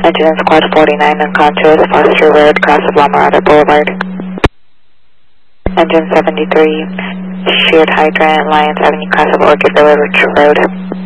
Engine in Squad 49, unconscious, Foster Road, cross of La Mirada Boulevard. Engine 73, Sheared Hydrant, Lyons Avenue, cross of Orchid Village Road.